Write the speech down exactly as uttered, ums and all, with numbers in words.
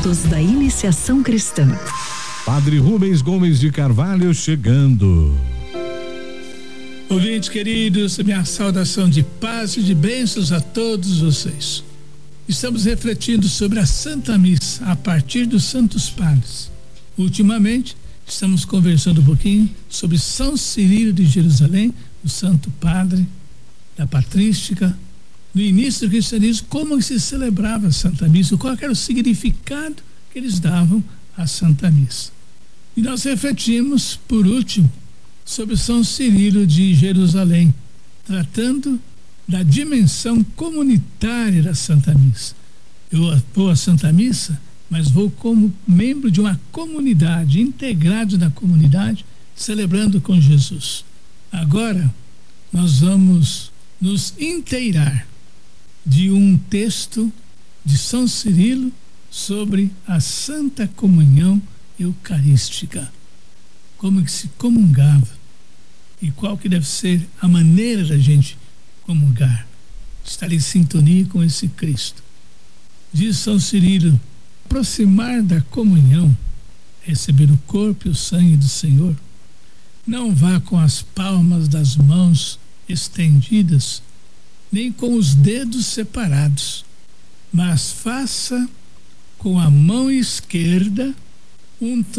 Momentos da iniciação cristã. Padre Rubens Gomes de Carvalho chegando. Ouvintes queridos, minha saudação de paz e de bênçãos a todos vocês. Estamos refletindo sobre a Santa Missa a partir dos Santos Padres. Ultimamente, estamos conversando um pouquinho sobre São Cirilo de Jerusalém, o Santo Padre da Patrística. No início do cristianismo, como se celebrava a Santa Missa, qual era o significado que eles davam à Santa Missa. E nós refletimos, por último, sobre São Cirilo de Jerusalém, tratando da dimensão comunitária da Santa Missa. Eu vou à Santa Missa, mas vou como membro de uma comunidade, integrado na comunidade, celebrando com Jesus. Agora, nós vamos nos inteirar de um texto de São Cirilo sobre a Santa Comunhão Eucarística. Como que se comungava e qual que deve ser a maneira da gente comungar, estar em sintonia com esse Cristo. Diz São Cirilo: aproximar da comunhão, receber o corpo e o sangue do Senhor, não vá com as palmas das mãos estendidas, nem com os dedos separados, mas faça com a mão esquerda um